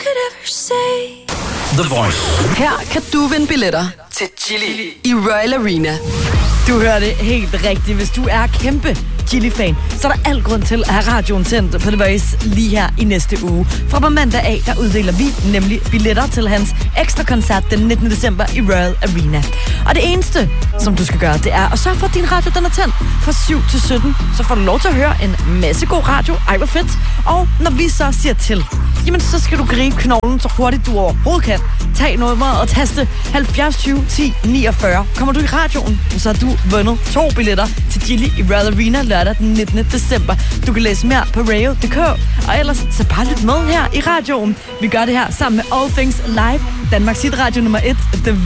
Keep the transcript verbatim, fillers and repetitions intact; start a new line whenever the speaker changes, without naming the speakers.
could ever say.
The Voice.
Her kan du vinde billetter til Chili i Royal Arena.
Du hører det helt rigtigt. Hvis du er kæmpe Chili-fan, så er der al grund til at have radioen tændt på The Voice lige her i næste uge. Fra på mandag af, der uddeler vi nemlig billetter til hans ekstra koncert den nittende december i Royal Arena. Og det eneste, som du skal gøre, det er at sørge for, at din radio den er tændt fra syv til sytten. Så får du lov til at høre en masse god radio. Ej, hvor fedt. Og når vi så siger til, jamen så skal du gribe knoglen så hurtigt du overhovedet kan. Tag nummeret og taste halvfjerds tyve ti niogfyrre. Kommer du i radioen, så har du vundet to billetter til Chili i Royal Arena lørdag den nittende december. Du kan læse mere på radio punktum d k. Og ellers så bare lyt med her i radioen. Vi gør det her sammen med All Things Live. Danmarks hitradio nummer et, The